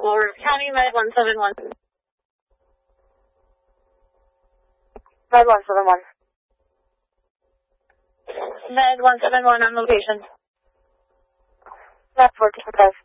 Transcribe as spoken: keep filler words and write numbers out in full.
Lower County, Med one seven one. Med one seven one. Med one seven one on location. Med four two five.